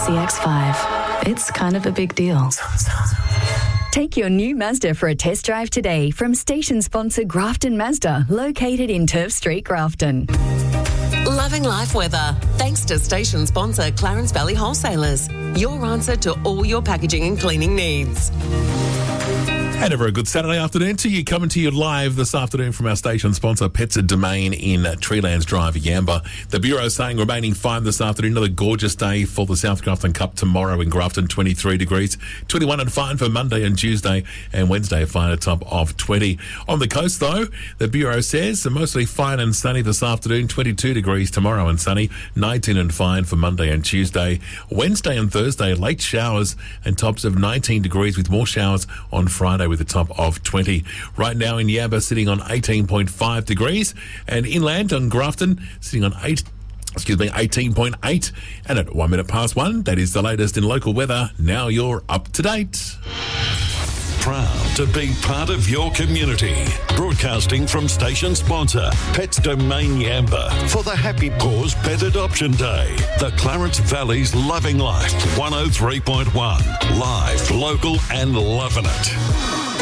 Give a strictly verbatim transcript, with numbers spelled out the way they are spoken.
C X five. It's kind of a big deal. Take your new Mazda for a test drive today from station sponsor Grafton Mazda, located in Turf Street, Grafton. Loving life weather. Thanks to station sponsor Clarence Valley Wholesalers. Your answer to all your packaging and cleaning needs. And a very good Saturday afternoon to you, coming to you live this afternoon from our station sponsor, Pets at Domain in Treelands Drive, Yamba. The Bureau saying remaining fine this afternoon. Another gorgeous day for the South Grafton Cup tomorrow in Grafton, twenty-three degrees. twenty-one and fine for Monday and Tuesday, and Wednesday fine at top of twenty. On the coast, though, the Bureau says mostly fine and sunny this afternoon, twenty-two degrees tomorrow and sunny, nineteen and fine for Monday and Tuesday. Wednesday and Thursday, late showers and tops of nineteen degrees with more showers on Friday with a top of twenty. Right now in Yamba sitting on eighteen point five degrees, and inland on Grafton sitting on eight excuse me eighteen point eight, and at one minute past one, that is the latest in local weather. Now you're up to date. Proud to be part of your community. Broadcasting from station sponsor Pets Domain Yamba for the Happy Paws Pet Adoption Day. The Clarence Valley's Loving Life one oh three point one. Live, local and loving it.